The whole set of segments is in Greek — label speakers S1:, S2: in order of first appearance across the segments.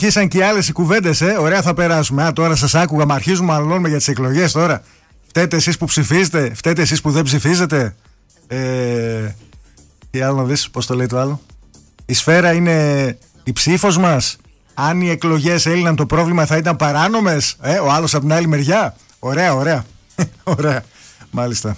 S1: αρχίσαν και οι άλλες οι κουβέντες, ωραία θα περάσουμε. Τώρα σας άκουγα, μα αρχίζουμε να μαλώνουμε για τις εκλογές τώρα. Φταίτε εσείς που ψηφίζετε, φταίτε εσείς που δεν ψηφίζετε. Τι άλλο να δεις, πώς το λέει το άλλο. Η σφαίρα είναι η ψήφος μας. Αν οι εκλογές έλυναν το πρόβλημα θα ήταν παράνομες. Ο άλλος από την άλλη μεριά. Ωραία, ωραία. Ωραία, μάλιστα.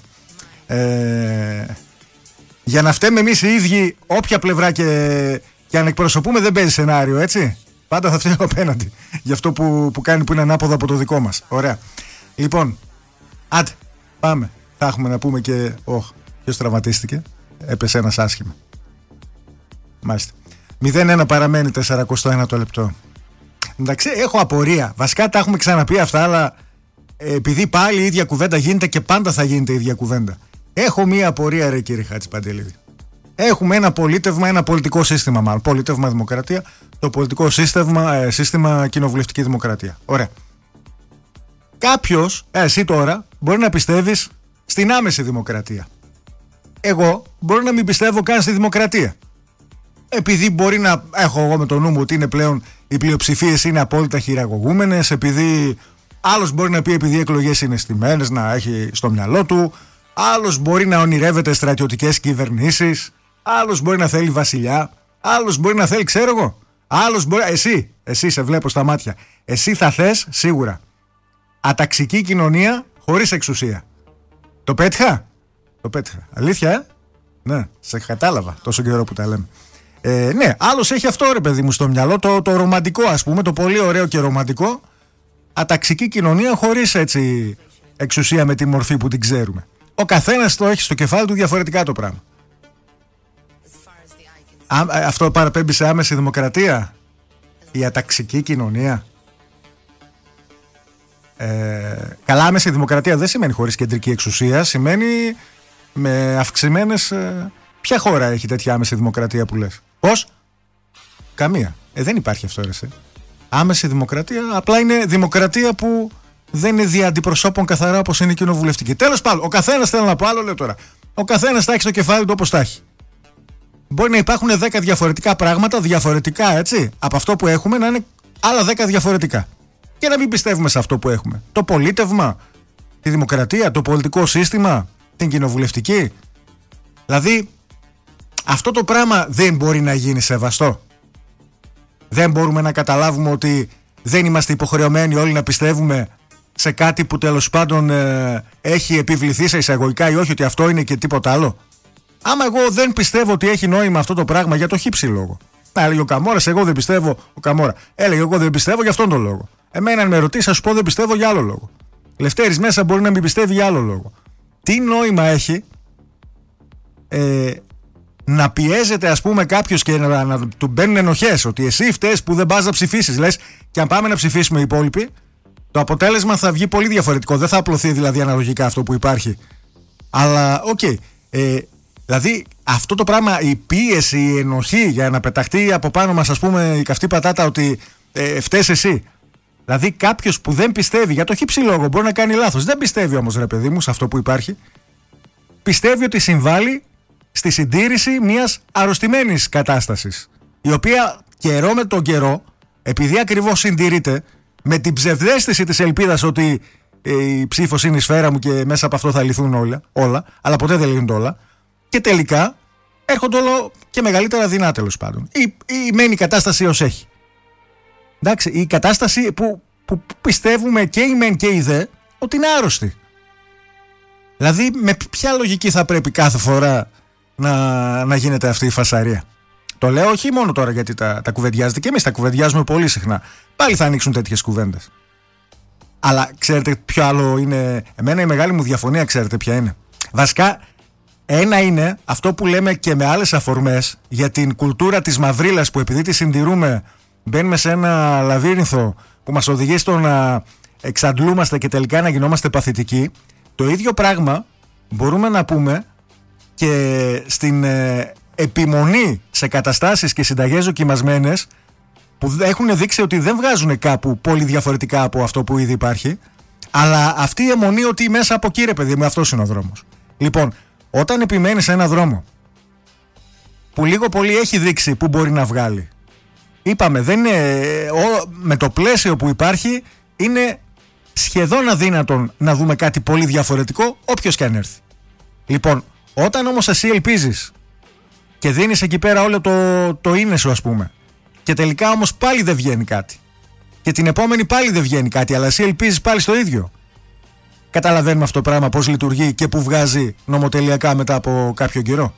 S1: Για να φταίμε εμείς οι ίδιοι, όποια πλευρά και αν εκπροσωπούμε, δεν παίζει σενάριο, έτσι. Πάντα θα φταίω απέναντι για αυτό που κάνει, που είναι ανάποδο από το δικό μας. Ωραία. Λοιπόν, άντε, πάμε. Θα έχουμε να πούμε και. Ποιος τραυματίστηκε. Έπεσε ένας άσχημα. Μάλιστα. 0-1 παραμένει 41 το λεπτό. Εντάξει, έχω απορία. Βασικά τα έχουμε ξαναπεί αυτά, αλλά επειδή πάλι η ίδια κουβέντα γίνεται και πάντα θα γίνεται η ίδια κουβέντα. Έχω μία απορία, ρε κύριε Χατζηπαντελίδη. Έχουμε ένα πολίτευμα, ένα πολιτικό σύστημα, μάλλον. Πολίτευμα δημοκρατία. Το πολιτικό σύστημα κοινοβουλευτική δημοκρατία. Ωραία. Κάποιος, εσύ τώρα, μπορεί να πιστεύεις στην άμεση δημοκρατία. Εγώ μπορεί να μην πιστεύω καν στη δημοκρατία. Επειδή μπορεί να έχω εγώ με το νου μου ότι είναι πλέον οι πλειοψηφίες είναι απόλυτα χειραγωγούμενες, επειδή άλλος μπορεί να πει επειδή οι εκλογές είναι στημένες, να έχει στο μυαλό του, άλλος μπορεί να ονειρεύεται στρατιωτικές κυβερνήσεις, άλλος μπορεί να θέλει βασιλιά, άλλος μπορεί να θέλει, ξέρω εγώ, άλλος μπορεί. Εσύ σε βλέπω στα μάτια. Εσύ θα θες σίγουρα αταξική κοινωνία χωρίς εξουσία. Το πέτυχα. Το πέτυχα. Αλήθεια, Ναι, σε κατάλαβα τόσο καιρό που τα λέμε. Ναι, άλλος έχει αυτό, ρε παιδί μου, στο μυαλό, το ρομαντικό, ας πούμε, το πολύ ωραίο και ρομαντικό. Αταξική κοινωνία χωρίς έτσι εξουσία με τη μορφή που την ξέρουμε. Ο καθένας το έχει στο κεφάλι του διαφορετικά το πράγμα. Αυτό παραπέμπει σε άμεση δημοκρατία, η αταξική κοινωνία. Καλά, άμεση δημοκρατία δεν σημαίνει χωρίς κεντρική εξουσία, σημαίνει με αυξημένες. Ποια χώρα έχει τέτοια άμεση δημοκρατία που λες? Πώς? Καμία. Δεν υπάρχει αυτό, ρε. Άμεση δημοκρατία απλά είναι δημοκρατία που δεν είναι δια αντιπροσώπων καθαρά όπως είναι η κοινοβουλευτική. Τέλος πάντων, ο καθένας, θέλω να πω άλλο, λέω τώρα. Ο καθένας τα έχει στο κεφάλι του όπως τα έχει. Μπορεί να υπάρχουν 10 διαφορετικά πράγματα, διαφορετικά έτσι, από αυτό που έχουμε, να είναι άλλα 10 διαφορετικά. Και να μην πιστεύουμε σε αυτό που έχουμε. Το πολίτευμα, τη δημοκρατία, το πολιτικό σύστημα, την κοινοβουλευτική. Δηλαδή, αυτό το πράγμα δεν μπορεί να γίνει σεβαστό. Δεν μπορούμε να καταλάβουμε ότι δεν είμαστε υποχρεωμένοι όλοι να πιστεύουμε σε κάτι που τέλος πάντων έχει επιβληθεί σε εισαγωγικά ή όχι, ότι αυτό είναι και τίποτα άλλο. Άμα εγώ δεν πιστεύω ότι έχει νόημα αυτό το πράγμα για το χύψη λόγο. Έλεγε ο Καμόρας, εγώ δεν πιστεύω. Ο Καμόρα έλεγε, εγώ δεν πιστεύω για αυτόν τον λόγο. Εμένα, αν με ρωτήσει, θα σου πω δεν πιστεύω για άλλο λόγο. Λευτέρης μέσα μπορεί να μην πιστεύει για άλλο λόγο. Τι νόημα έχει να πιέζεται, ας πούμε, κάποιος και να του μπαίνουν ενοχές ότι εσύ φταίς που δεν πας να ψηφίσεις. Λες, και αν πάμε να ψηφίσουμε οι υπόλοιποι, το αποτέλεσμα θα βγει πολύ διαφορετικό. Δεν θα απλωθεί δηλαδή αναλογικά αυτό που υπάρχει. Αλλά, δηλαδή αυτό το πράγμα, η πίεση, η ενοχή για να πεταχτεί από πάνω μας, ας πούμε, η καυτή πατάτα ότι φταίς εσύ. Δηλαδή κάποιος που δεν πιστεύει για το χύψη λόγο μπορεί να κάνει λάθος. Δεν πιστεύει όμως, ρε παιδί μου, σε αυτό που υπάρχει. Πιστεύει ότι συμβάλλει στη συντήρηση μιας αρρωστημένης κατάστασης, η οποία καιρό με τον καιρό, επειδή ακριβώς συντηρείται με την ψευδαίσθηση της ελπίδας ότι η ψήφος είναι η σφαίρα μου και μέσα από αυτό θα λυθούν όλα, αλλά ποτέ δεν λύνονται όλα, και τελικά έρχονται όλο και μεγαλύτερα δεινά, τέλος πάντων. Ή μένει η κατάσταση ως έχει. Εντάξει, η κατάσταση που πιστεύουμε και οι μεν και οι δε ότι είναι άρρωστη. Δηλαδή με ποια λογική θα πρέπει κάθε φορά να γίνεται αυτή η φασαρία? Το λέω όχι μόνο τώρα γιατί τα κουβεντιάζετε, και εμείς τα κουβεντιάζουμε πολύ συχνά. Πάλι θα ανοίξουν τέτοιες κουβέντες. Αλλά ξέρετε ποιο άλλο είναι? Εμένα η μεγάλη μου διαφωνία, ξέρετε ποια είναι? Βασικά, ένα είναι αυτό που λέμε και με άλλες αφορμές για την κουλτούρα της μαυρίλας, που επειδή τη συντηρούμε μπαίνουμε σε ένα λαβύρινθο που μας οδηγεί στο να εξαντλούμαστε και τελικά να γινόμαστε παθητικοί. Το ίδιο πράγμα μπορούμε να πούμε και στην επιμονή σε καταστάσεις και συνταγές δοκιμασμένες που έχουν δείξει ότι δεν βγάζουν κάπου πολύ διαφορετικά από αυτό που ήδη υπάρχει, αλλά αυτή η αιμονή ότι μέσα από εκεί, ρε παιδί μου, αυτός είναι ο δρόμος. Λοιπόν, όταν επιμένεις σε ένα δρόμο που λίγο πολύ έχει δείξει που μπορεί να βγάλει, είπαμε, δεν είναι, με το πλαίσιο που υπάρχει είναι σχεδόν αδύνατον να δούμε κάτι πολύ διαφορετικό, όποιος και αν έρθει. Λοιπόν, όταν όμως εσύ ελπίζεις και δίνεις εκεί πέρα όλο το είναι σου, ας πούμε, και τελικά όμως πάλι δεν βγαίνει κάτι, και την επόμενη πάλι δεν βγαίνει κάτι, αλλά εσύ ελπίζεις πάλι στο ίδιο, καταλαβαίνουμε αυτό το πράγμα πώς λειτουργεί και που βγάζει νομοτελειακά μετά από κάποιο καιρό.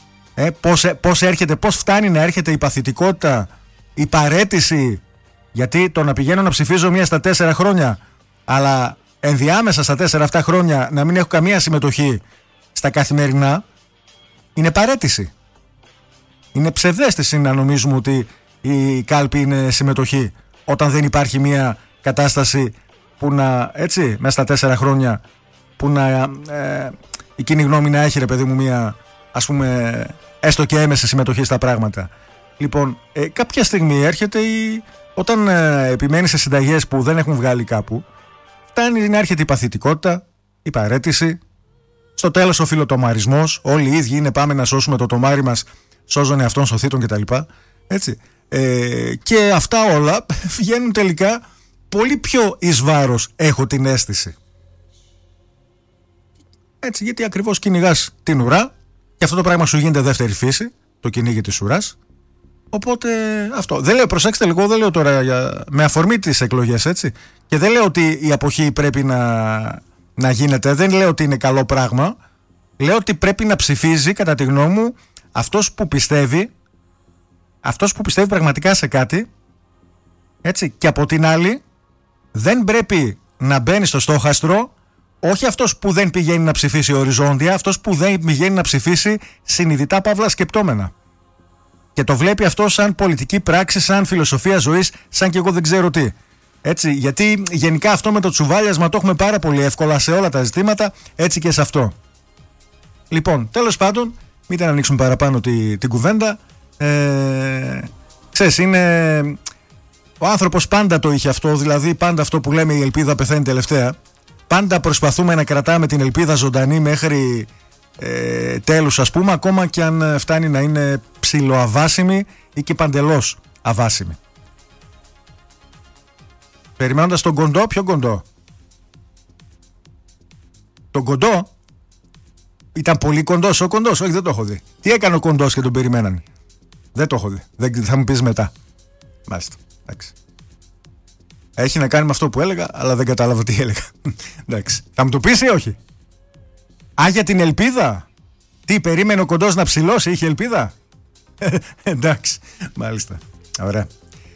S1: Πώς φτάνει να έρχεται η παθητικότητα, η παρέτηση, γιατί το να πηγαίνω να ψηφίζω 1 στα 4 χρόνια, αλλά ενδιάμεσα στα 4 αυτά χρόνια να μην έχω καμία συμμετοχή στα καθημερινά, είναι παρέτηση. Είναι ψευδαίσθηση να νομίζουμε ότι η κάλπη είναι συμμετοχή, όταν δεν υπάρχει μια κατάσταση που να, έτσι, μέσα στα 4 χρόνια, που να η κοινή γνώμη να έχει, ρε παιδί μου, μια, ας πούμε, έστω και έμεση συμμετοχή στα πράγματα. Λοιπόν, κάποια στιγμή έρχεται όταν επιμένει σε συνταγές που δεν έχουν βγάλει κάπου, φτάνει να έρχεται η παθητικότητα, η παρέτηση, στο τέλος ο φιλοτομαρισμός. Όλοι οι ίδιοι είναι, πάμε να σώσουμε το τομάρι μας, σώζουν εαυτόν σωθήτων κτλ. Έτσι. Και αυτά όλα βγαίνουν τελικά πολύ πιο εις βάρος, έχω την αίσθηση. Έτσι, γιατί ακριβώς κυνηγάς την ουρά και αυτό το πράγμα σου γίνεται δεύτερη φύση, το κυνήγι της ουράς. Οπότε αυτό. Δεν λέω, προσέξτε λίγο, δεν λέω τώρα με αφορμή τις εκλογές, έτσι. Και δεν λέω ότι η αποχή πρέπει να γίνεται, δεν λέω ότι είναι καλό πράγμα. Λέω ότι πρέπει να ψηφίζει, κατά τη γνώμη μου, αυτός που πιστεύει πραγματικά σε κάτι, έτσι. Και από την άλλη, δεν πρέπει να μπαίνει στο στόχαστρο, όχι αυτός που δεν πηγαίνει να ψηφίσει οριζόντια, αυτός που δεν πηγαίνει να ψηφίσει συνειδητά παύλα σκεπτόμενα. Και το βλέπει αυτό σαν πολιτική πράξη, σαν φιλοσοφία ζωής, σαν και εγώ δεν ξέρω τι. Έτσι, γιατί γενικά αυτό με το τσουβάλιασμα το έχουμε πάρα πολύ εύκολα σε όλα τα ζητήματα, έτσι και σε αυτό. Λοιπόν, τέλος πάντων, μην την ανοίξουμε παραπάνω την κουβέντα. Ξέρεις, είναι... Ο άνθρωπος πάντα το είχε αυτό, δηλαδή πάντα αυτό που λέμε η ελπίδα πεθαίνει τελευταία. Πάντα προσπαθούμε να κρατάμε την ελπίδα ζωντανή μέχρι τέλους, ας πούμε, ακόμα και αν φτάνει να είναι ψιλοαβάσιμη ή και παντελώς αβάσιμη. Περιμένοντας τον κοντό, ποιο κοντό? Τον κοντό? Ήταν πολύ κοντός ο κοντός? Όχι, δεν το έχω δει. Τι έκανε ο κοντός και τον περιμένανε? Δεν το έχω δει. Θα μου πεις μετά. Μάλιστα. Εντάξει. Έχει να κάνει με αυτό που έλεγα, αλλά δεν κατάλαβα τι έλεγα. Εντάξει. Θα μου το πεις ή όχι? Α, για την ελπίδα. Τι, περίμενε ο κοντός να ψηλώσει, είχε ελπίδα? Εντάξει. Μάλιστα. Ωραία.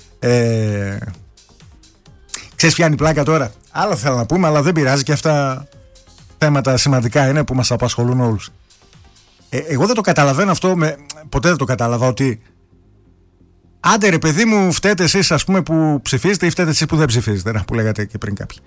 S1: Ξέρεις ποια είναι η πλάκα τώρα? Άλλο θέλω να πούμε, αλλά δεν πειράζει, και αυτά θέματα σημαντικά είναι που μας απασχολούν όλους. Εγώ δεν το καταλαβαίνω αυτό, ποτέ δεν το κατάλαβα, ότι άντε ρε παιδί μου, φταίτε εσείς, ας πούμε, που ψηφίζετε, ή φταίτε εσείς που δεν ψηφίζετε, που λέγατε και πριν κάποιοι.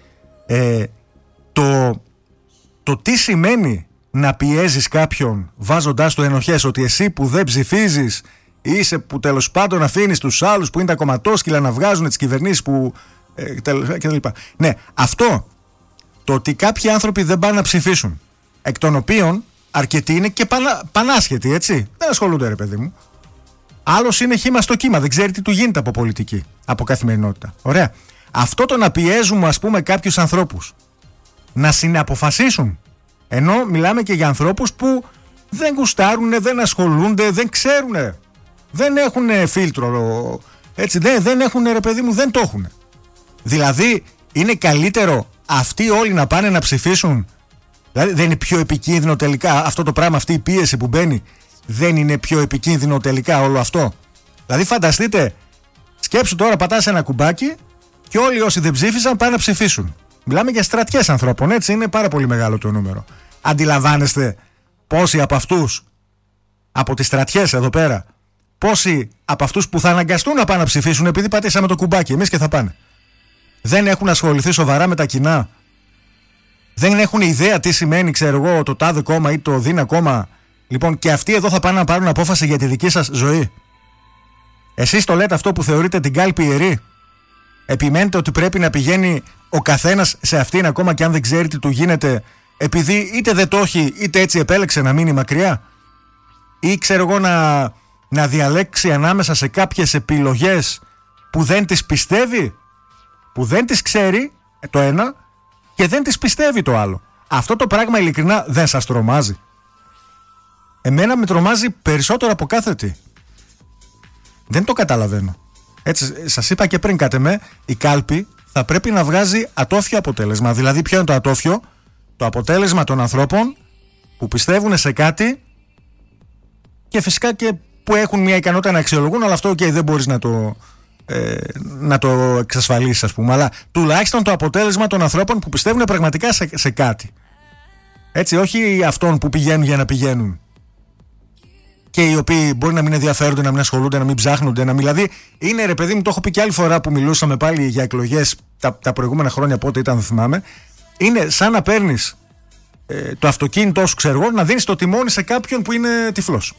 S1: Το τι σημαίνει να πιέζεις κάποιον βάζοντάς του ενοχές, ότι εσύ που δεν ψηφίζεις είσαι που τέλος πάντων αφήνεις τους άλλους που είναι τα κομματόσκυλα να βγάζουν τις κυβερνήσεις που κτλ. Ναι, αυτό, το ότι κάποιοι άνθρωποι δεν πάνε να ψηφίσουν, εκ των οποίων αρκετοί είναι και πανάσχετοι, έτσι, δεν ασχολούνται, ρε παιδί μου. Άλλος είναι χύμα στο κύμα, δεν ξέρει τι του γίνεται από πολιτική, από καθημερινότητα. Ωραία. Αυτό το να πιέζουμε, ας πούμε, κάποιους ανθρώπους να συναποφασίσουν, ενώ μιλάμε και για ανθρώπους που δεν γουστάρουνε, δεν ασχολούνται, δεν ξέρουνε, δεν έχουν φίλτρο, έτσι, δεν έχουν, ρε παιδί μου, δεν το έχουν. Δηλαδή είναι καλύτερο αυτοί όλοι να πάνε να ψηφίσουν? Δηλαδή δεν είναι πιο επικίνδυνο τελικά αυτό το πράγμα, αυτή η πίεση που μπαίνει? Δεν είναι πιο επικίνδυνο τελικά όλο αυτό? Δηλαδή φανταστείτε, σκέψου τώρα, πατάς ένα κουμπάκι και όλοι όσοι δεν ψήφισαν πάνε να ψηφίσουν. Μιλάμε για στρατιές ανθρώπων, έτσι, είναι πάρα πολύ μεγάλο το νούμερο. Αντιλαμβάνεστε πόσοι από αυτούς, από τις στρατιές εδώ πέρα, πόσοι από αυτούς που θα αναγκαστούν να πάνε να ψηφίσουν επειδή πατήσαμε το κουμπάκι εμείς και θα πάνε, δεν έχουν ασχοληθεί σοβαρά με τα κοινά? Δεν έχουν ιδέα τι σημαίνει, ξέρω εγώ, το τάδε κόμμα ή το δίνα κόμμα? Λοιπόν, και αυτοί εδώ θα πάνε να πάρουν απόφαση για τη δική σας ζωή. Εσείς το λέτε αυτό που θεωρείτε την κάλπη ιερή? Επιμένετε ότι πρέπει να πηγαίνει ο καθένας σε αυτήν, ακόμα και αν δεν ξέρει τι του γίνεται, επειδή είτε δεν το έχει είτε έτσι επέλεξε να μείνει μακριά? Ή ξέρω εγώ να διαλέξει ανάμεσα σε κάποιες επιλογές που δεν τις πιστεύει, που δεν τις ξέρει το ένα και δεν τις πιστεύει το άλλο. Αυτό το πράγμα ειλικρινά δεν σας τρομάζει? Εμένα με τρομάζει περισσότερο από κάθε τι. Δεν το καταλαβαίνω. Έτσι, σας είπα και πριν, κατ' εμέ, η κάλπη θα πρέπει να βγάζει ατόφιο αποτέλεσμα. Δηλαδή, ποιο είναι το ατόφιο? Το αποτέλεσμα των ανθρώπων που πιστεύουν σε κάτι και φυσικά και που έχουν μια ικανότητα να αξιολογούν, αλλά αυτό δεν μπορείς να το εξασφαλίσεις, ας πούμε. Αλλά τουλάχιστον το αποτέλεσμα των ανθρώπων που πιστεύουν πραγματικά σε κάτι. Έτσι, όχι αυτών που πηγαίνουν για να πηγαίνουν. Και οι οποίοι μπορεί να μην ενδιαφέρονται, να μην ασχολούνται, να μην ψάχνονται, να μην. Δηλαδή, είναι, ρε παιδί μου, το έχω πει και άλλη φορά που μιλούσαμε πάλι για εκλογές τα προηγούμενα χρόνια, πότε ήταν, δεν θυμάμαι. Είναι σαν να παίρνεις το αυτοκίνητό σου, ξέρω εγώ, να δίνεις το τιμόνι σε κάποιον που είναι τυφλός.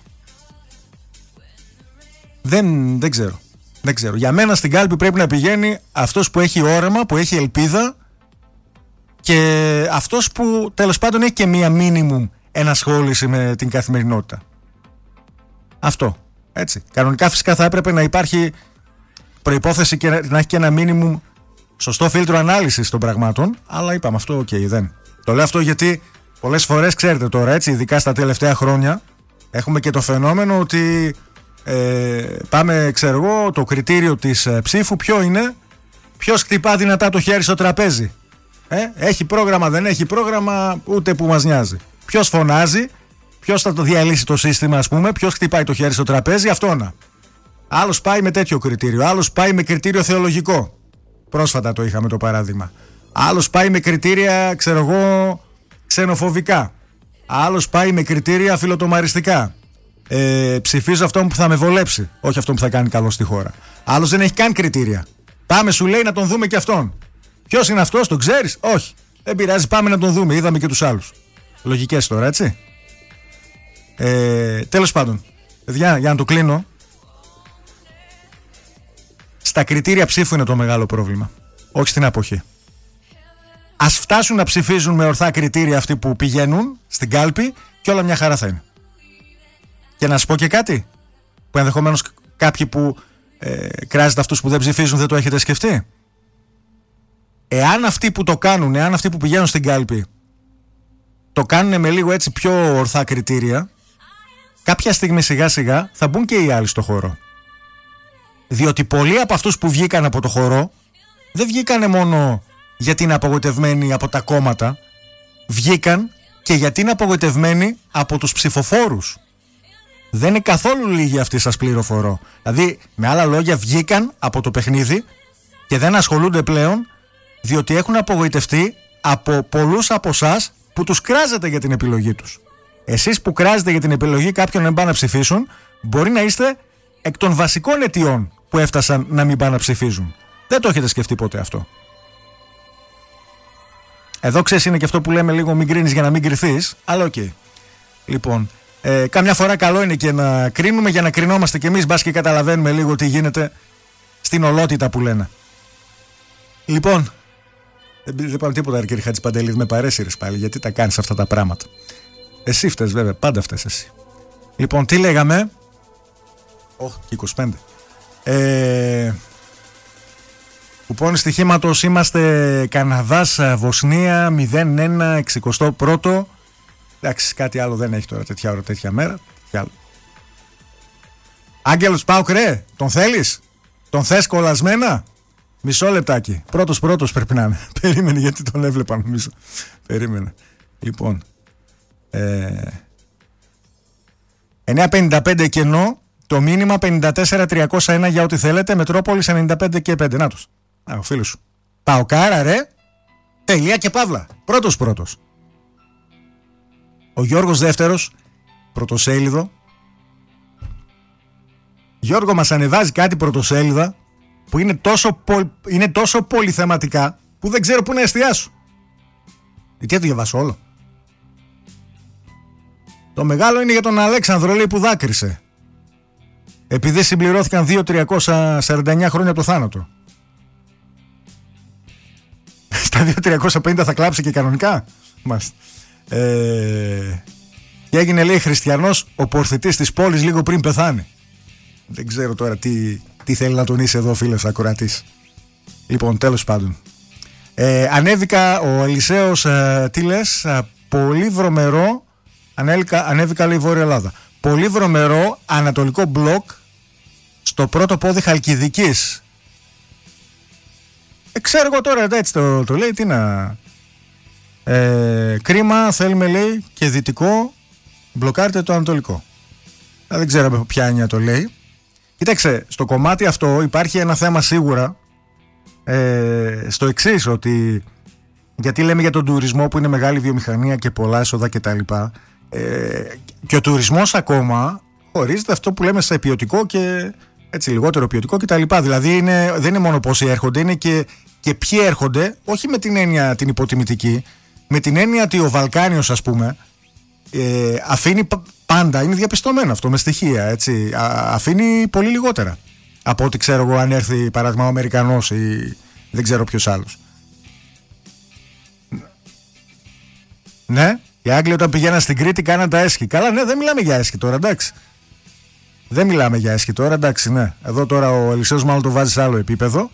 S1: Δεν ξέρω. Δεν ξέρω. Για μένα στην κάλπη πρέπει να πηγαίνει αυτός που έχει όραμα, που έχει ελπίδα και αυτός που τέλος πάντων έχει και μία μίνιμουμ ενασχόληση με την καθημερινότητα. Αυτό. Έτσι. Κανονικά φυσικά θα έπρεπε να υπάρχει προϋπόθεση και να έχει και ένα μίνιμουμ σωστό φίλτρο ανάλυσης των πραγμάτων, αλλά είπαμε αυτό, δεν. Το λέω αυτό γιατί πολλές φορές, ξέρετε τώρα, έτσι, ειδικά στα τελευταία χρόνια, έχουμε και το φαινόμενο ότι πάμε, ξέρω εγώ, το κριτήριο της ψήφου ποιο είναι? Ποιος χτυπά δυνατά το χέρι στο τραπέζι? Έχει πρόγραμμα, δεν έχει πρόγραμμα, ούτε που μας νοιάζει. Ποιος φωνάζει? Ποιος θα το διαλύσει το σύστημα, ας πούμε? Ποιος χτυπάει το χέρι στο τραπέζι? Αυτό να. Άλλος πάει με τέτοιο κριτήριο, άλλος πάει με κριτήριο θεολογικό. Πρόσφατα το είχαμε το παράδειγμα. Άλλος πάει με κριτήρια, ξέρω εγώ, ξενοφοβικά. Άλλος πάει με κριτήρια φιλοτομαριστικά. Ψηφίζω αυτόν που θα με βολέψει, όχι αυτόν που θα κάνει καλό στη χώρα. Άλλος δεν έχει καν κριτήρια. Πάμε, σου λέει, να τον δούμε και αυτόν. Ποιος είναι αυτός, τον ξέρεις? Όχι. Δεν πειράζει, πάμε να τον δούμε. Είδαμε και τους άλλους. Λογικές τώρα, έτσι. Τέλος πάντων, παιδιά, για να το κλείνω, στα κριτήρια ψήφου είναι το μεγάλο πρόβλημα, όχι στην αποχή. Ας φτάσουν να ψηφίζουν με ορθά κριτήρια αυτοί που πηγαίνουν στην κάλπη και όλα μια χαρά θα είναι. Και να σας πω και κάτι που ενδεχομένως κάποιοι που κράζετε αυτούς που δεν ψηφίζουν δεν το έχετε σκεφτεί. Εάν αυτοί που το κάνουν, εάν αυτοί που πηγαίνουν στην κάλπη το κάνουν με λίγο έτσι πιο ορθά κριτήρια, κάποια στιγμή σιγά σιγά θα μπουν και οι άλλοι στο χώρο. Διότι πολλοί από αυτούς που βγήκαν από το χώρο δεν βγήκαν μόνο γιατί είναι απογοητευμένοι από τα κόμματα, βγήκαν και γιατί είναι απογοητευμένοι από τους ψηφοφόρους. Δεν είναι καθόλου λίγοι αυτοί, σας πληροφορώ. Δηλαδή, με άλλα λόγια, βγήκαν από το παιχνίδι και δεν ασχολούνται πλέον διότι έχουν απογοητευτεί από πολλούς από εσάς που τους κράζετε για την επιλογή τους. Εσείς που κράζετε για την επιλογή κάποιων να μην πάνε να ψηφίσουν, μπορεί να είστε εκ των βασικών αιτιών που έφτασαν να μην πάνε να ψηφίζουν. Δεν το έχετε σκεφτεί ποτέ αυτό? Εδώ ξέρεις, είναι και αυτό που λέμε λίγο μην κρίνεις για να μην κρυθείς, αλλά οκ. Λοιπόν, καμιά φορά καλό είναι και να κρίνουμε για να κρινόμαστε κι εμείς, μπας και καταλαβαίνουμε λίγο τι γίνεται στην ολότητα που λένε. Λοιπόν, δεν πάμε τίποτα, κύριε Χατζηπαντελίδη, με παρέσυρες πάλι, γιατί τα κάνεις αυτά τα πράγματα. Εσύ φταίς βέβαια, πάντα φταίς εσύ. Λοιπόν, τι λέγαμε? Και 25. Κουπόνι στοιχήματος είμαστε Καναδάς, Βοσνία 0-1, 61. Εντάξει, κάτι άλλο δεν έχει τώρα τέτοια ώρα, τέτοια μέρα. Άγγελος ΠΑΟΚ, ρε, τον θέλεις? Τον θες κολλασμένα? Μισό λεπτάκι. Πρώτος πρέπει να είναι. Περίμενε, γιατί τον έβλεπα νομίζω. Περίμενε. Λοιπόν, 9.55 κενό. Το μήνυμα 54.301 για ό,τι θέλετε. Μετρόπολης 95 και 5. Νάτος. Ο φίλος σου. Παοκάρα, ρε. Τελεία και παύλα. Πρώτος. Ο Γιώργος δεύτερος. Πρωτοσέλιδο. Γιώργο, μας ανεβάζει κάτι πρωτοσέλιδα που είναι τόσο πολυθεματικά που δεν ξέρω πού να εστιάσω. Γιατί το διαβάσω όλο? Το μεγάλο είναι για τον Αλέξανδρο, λέει, που δάκρυσε επειδή συμπληρώθηκαν 2.349 χρόνια από το θάνατο. Στα 2.350 θα κλάψει και κανονικά. Και έγινε, λέει, χριστιανός ο πορθητής της πόλης λίγο πριν πεθάνει. Δεν ξέρω τώρα τι θέλει να τονίσει εδώ ο φίλος ακροατής. Λοιπόν, τέλος πάντων. Ανέβηκα, ο Ελισέος, τι λες, πολύ βρωμερό, ανέβηκα λέει Βόρεια Ελλάδα. Πολύ βρωμερό ανατολικό μπλοκ στο πρώτο πόδι Χαλκιδικής. Ξέρω εγώ τώρα, έτσι το λέει, τι να... κρίμα, θέλουμε λέει και δυτικό, μπλοκάρτε το ανατολικό. Δεν ξέρω με ποια έννοια το λέει. Κοίταξε, στο κομμάτι αυτό υπάρχει ένα θέμα σίγουρα, στο εξής, ότι γιατί λέμε για τον τουρισμό που είναι μεγάλη βιομηχανία και πολλά έσοδα κτλ. Και ο τουρισμός ακόμα χωρίζεται αυτό που λέμε σε ποιοτικό και έτσι λιγότερο ποιοτικό κτλ. Δηλαδή δεν είναι μόνο πόσοι έρχονται, είναι και ποιοι έρχονται, όχι με την έννοια την υποτιμητική, με την έννοια ότι ο Βαλκάνιος, ας πούμε, αφήνει πάντα, είναι διαπιστωμένο αυτό με στοιχεία, έτσι, αφήνει πολύ λιγότερα από ό,τι ξέρω εγώ αν έρθει παράδειγμα ο Αμερικανός ή δεν ξέρω ποιος άλλος. Ναι, οι Άγγλοι όταν πηγαίναν στην Κρήτη κάναν τα έσχη. Καλά, ναι, δεν μιλάμε για έσχη τώρα, εντάξει. Δεν μιλάμε για έσχη τώρα, εντάξει, ναι. Εδώ τώρα ο Ελισέος μάλλον το βάζει σε άλλο επίπεδο.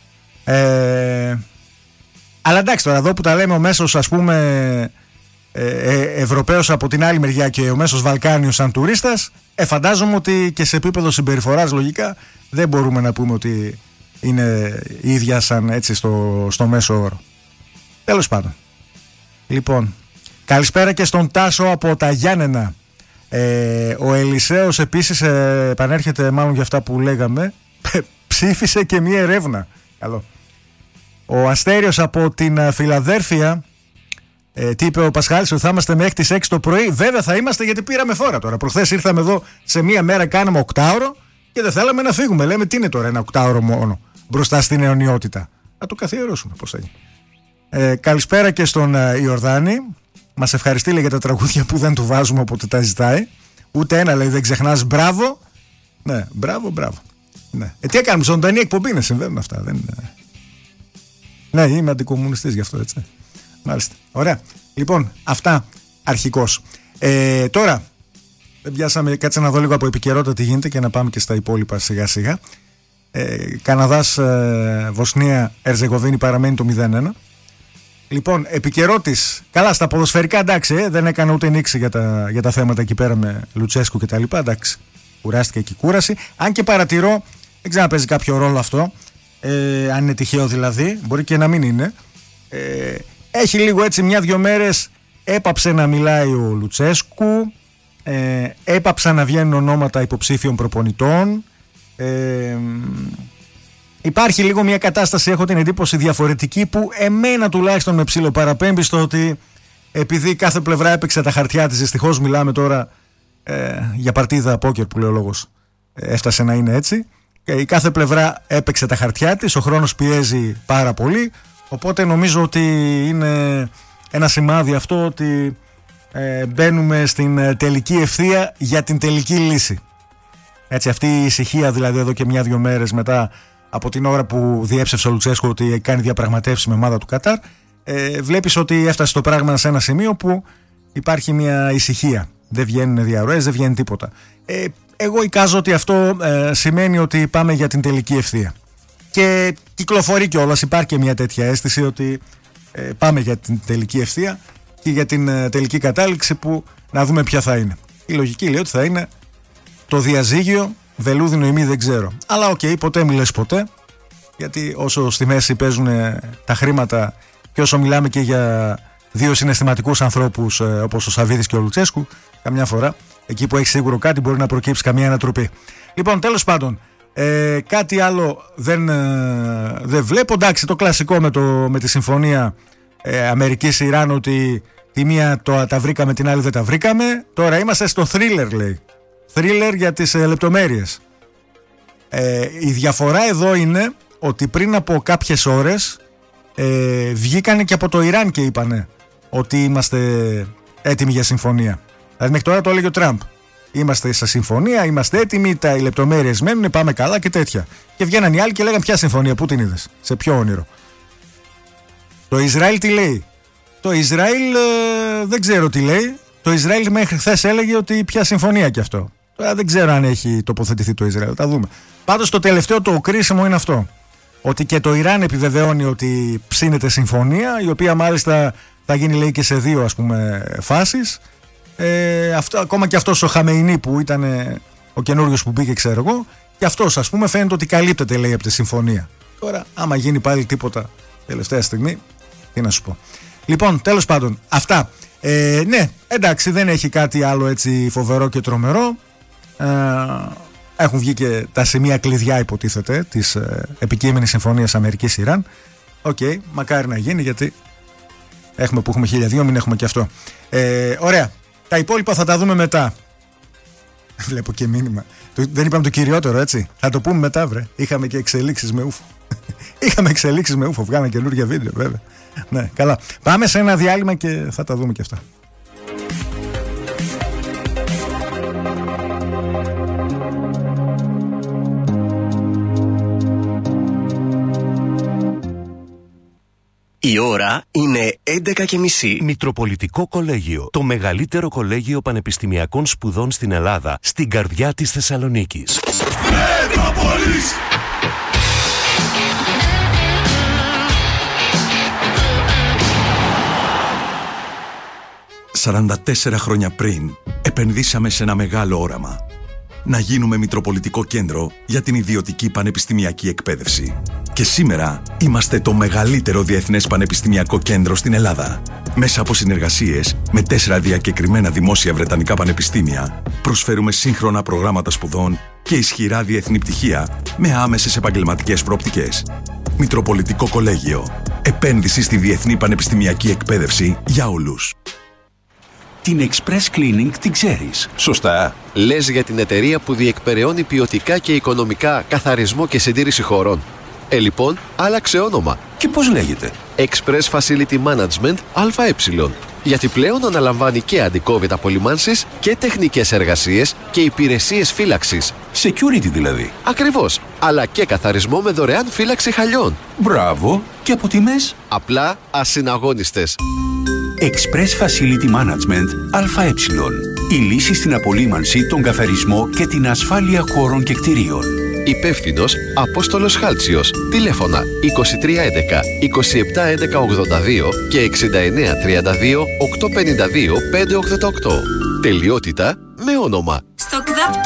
S1: Αλλά εντάξει, τώρα εδώ που τα λέμε ο μέσος, ας πούμε, Ευρωπαίος από την άλλη μεριά και ο μέσος Βαλκάνιος σαν τουρίστας, φαντάζομαι ότι και σε επίπεδο συμπεριφοράς λογικά δεν μπορούμε να πούμε ότι είναι ίδια σαν έτσι στο μέσο όρο. Τέλος πάντων. Λοιπόν, καλησπέρα και στον Τάσο από τα Γιάννενα. Ο Ελισέος επίσης επανέρχεται μάλλον για αυτά που λέγαμε. Ψήφισε και μία ερεύνα. Καλό. Ο Αστέριος από την Φιλαδέλφια, τι είπε ο Πασχάλης, ότι θα είμαστε μέχρι τις 6 το πρωί. Βέβαια θα είμαστε γιατί πήραμε φόρα τώρα. Προχθές ήρθαμε εδώ σε μία μέρα, κάναμε 8ωρο και δεν θέλαμε να φύγουμε. Λέμε τι είναι τώρα ένα 8ωρο μόνο μπροστά στην αιωνιότητα. Να το καθιερώσουμε πώς θα γίνει. Καλησπέρα και στον Ιορδάνη. Μας ευχαριστεί λέει, για τα τραγούδια που δεν του βάζουμε όποτε τα ζητάει. Ούτε ένα λέει δεν ξεχνάς. Μπράβο. Ναι, μπράβο. Ναι. Τι έκαναμε, ζωντανή εκπομπή είναι, συμβαίνουν αυτά. Δεν είναι... Ναι, είμαι αντικομμουνιστής γι' αυτό, έτσι. Μάλιστα. Ωραία. Λοιπόν, αυτά αρχικώς. Τώρα, δεν πιάσαμε, κάτσε να δω λίγο από επικαιρότητα τι γίνεται και να πάμε και στα υπόλοιπα σιγά σιγά. Καναδάς, Βοσνία, Ερζεγοβίνη παραμένει το 0-1. Λοιπόν, επικαιρότης, καλά στα ποδοσφαιρικά εντάξει, δεν έκανε ούτε νίξη για τα θέματα εκεί πέρα με Λουτσέσκου και τα λοιπά, εντάξει, κουράστηκε και κούραση. Αν και παρατηρώ, δεν ξέρω αν παίζει κάποιο ρόλο αυτό, αν είναι τυχαίο δηλαδή, μπορεί και να μην είναι. Έχει λίγο έτσι μια-δυο μέρες έπαψε να μιλάει ο Λουτσέσκου, έπαψαν να βγαίνουν ονόματα υποψήφιων προπονητών. Υπάρχει λίγο μια κατάσταση, έχω την εντύπωση διαφορετική, που εμένα τουλάχιστον με ψιλοπαραπέμπει στο ότι επειδή κάθε πλευρά έπαιξε τα χαρτιά της, δυστυχώς μιλάμε τώρα για παρτίδα πόκερ που λέει ο λόγος, έφτασε να είναι έτσι, η κάθε πλευρά έπαιξε τα χαρτιά της, ο χρόνος πιέζει πάρα πολύ, οπότε νομίζω ότι είναι ένα σημάδι αυτό ότι μπαίνουμε στην τελική ευθεία για την τελική λύση. Έτσι, αυτή η ησυχία δηλαδή εδώ και μια-δυο μέρες μετά από την ώρα που διέψευσε ο Λουτσέσκου ότι κάνει διαπραγματεύσεις με ομάδα του Κατάρ, βλέπεις ότι έφτασε το πράγμα σε ένα σημείο που υπάρχει μια ησυχία. Δεν βγαίνουν διαρροές, δεν βγαίνει τίποτα. Εγώ εικάζω ότι αυτό σημαίνει ότι πάμε για την τελική ευθεία. Και κυκλοφορεί κιόλας, υπάρχει και μια τέτοια αίσθηση ότι πάμε για την τελική ευθεία και για την τελική κατάληξη που να δούμε ποια θα είναι. Η λογική λέει ότι θα είναι το διαζύγιο βελούδινο ή μη, δεν ξέρω. Αλλά οκ, ποτέ μιλες ποτέ. Γιατί όσο στη μέση παίζουν τα χρήματα και όσο μιλάμε και για δύο συναισθηματικούς ανθρώπους όπως ο Σαββίδης και ο Λουτσέσκου, καμιά φορά εκεί που έχει σίγουρο κάτι μπορεί να προκύψει καμία ανατροπή. Λοιπόν, τέλος πάντων, κάτι άλλο δεν βλέπω. Εντάξει, το κλασικό με τη συμφωνία Αμερικής-Ιράν, ότι τη μία τα βρήκαμε, την άλλη δεν τα βρήκαμε. Τώρα είμαστε στο thriller, λέει. Thriller για τις λεπτομέρειες. Η διαφορά εδώ είναι ότι πριν από κάποιες ώρες βγήκανε και από το Ιράν και είπανε ότι είμαστε έτοιμοι για συμφωνία. Δηλαδή μέχρι τώρα το έλεγε ο Τραμπ. Είμαστε σε συμφωνία, είμαστε έτοιμοι, οι λεπτομέρειες μένουν, πάμε καλά και τέτοια. Και βγαίναν οι άλλοι και λέγαν ποια συμφωνία, πού την είδες, σε ποιο όνειρο. Το Ισραήλ τι λέει? Το Ισραήλ δεν ξέρω τι λέει. Το Ισραήλ μέχρι χθες έλεγε ότι ποια συμφωνία κι αυτό. Τώρα δεν ξέρω αν έχει τοποθετηθεί το Ισραήλ, θα δούμε. Πάντως το τελευταίο το κρίσιμο είναι αυτό. Ότι και το Ιράν επιβεβαιώνει ότι ψήνεται συμφωνία, η οποία μάλιστα θα γίνει, λέει, και σε 2 ας πούμε φάσεις. Ακόμα και αυτός ο Χαμεϊνί που ήταν ο καινούριος που μπήκε, ξέρω εγώ, και αυτός ας πούμε φαίνεται ότι καλύπτεται, λέει, από τη συμφωνία. Τώρα άμα γίνει πάλι τίποτα τελευταία στιγμή, τι να σου πω. Λοιπόν, τέλος πάντων, αυτά. Ναι, εντάξει, δεν έχει κάτι άλλο έτσι φοβερό και τρομερό. Έχουν βγει και τα σημεία κλειδιά, υποτίθεται, της επικείμενης συμφωνίας Αμερικής-Ιράν. Οκ, μακάρι να γίνει, γιατί έχουμε 1002, μην έχουμε και αυτό. Ωραία. Τα υπόλοιπα θα τα δούμε μετά. Βλέπω και μήνυμα. Δεν είπαμε το κυριότερο, έτσι. Θα το πούμε μετά, βρε. Είχαμε και εξελίξεις με ούφο. Βγάλαμε καινούργια βίντεο, βέβαια. Ναι, καλά. Πάμε σε ένα διάλειμμα και θα τα δούμε και αυτά.
S2: Η ώρα είναι 11:30.
S3: Μητροπολιτικό Κολέγιο. Το μεγαλύτερο κολέγιο πανεπιστημιακών σπουδών στην Ελλάδα, στην καρδιά της Θεσσαλονίκης.
S4: Μετρόπολης! 44 χρόνια πριν, επενδύσαμε σε ένα μεγάλο όραμα. Να γίνουμε Μητροπολιτικό Κέντρο για την ιδιωτική πανεπιστημιακή εκπαίδευση. Και σήμερα είμαστε το μεγαλύτερο διεθνές πανεπιστημιακό κέντρο στην Ελλάδα. Μέσα από συνεργασίες με 4 διακεκριμένα δημόσια βρετανικά πανεπιστήμια, προσφέρουμε σύγχρονα προγράμματα σπουδών και ισχυρά διεθνή πτυχία με άμεσες επαγγελματικές προοπτικές. Μητροπολιτικό Κολέγιο. Επένδυση στη διεθνή πανεπιστημιακή εκπαίδευση για όλους.
S5: Την Express Cleaning την ξέρεις, σωστά?
S2: Λες για την εταιρεία που διεκπεραιώνει ποιοτικά και οικονομικά καθαρισμό και συντήρηση χώρων. Λοιπόν, άλλαξε όνομα.
S5: Και πώς λέγεται?
S2: Express Facility Management ΑΕ. Γιατί πλέον αναλαμβάνει και αντικόβιτα απολυμάνσεις και τεχνικές εργασίες και υπηρεσίες φύλαξης.
S5: Security δηλαδή.
S2: Ακριβώς. Αλλά και καθαρισμό με δωρεάν φύλαξη χαλιών.
S5: Μπράβο. Και από τιμές?
S2: Απλά ασυναγώνιστες.
S5: Express Facility Management ΑΕ. Η λύση στην απολύμανση, τον καθαρισμό και την ασφάλεια χώρων και κτηρίων.
S2: Υπεύθυνος Απόστολος Χάλτσιος. Τηλέφωνα 2311 2711 82 και 6932 852 588. Τελειότητα με όνομα.
S6: Στο ΚΔΑΠ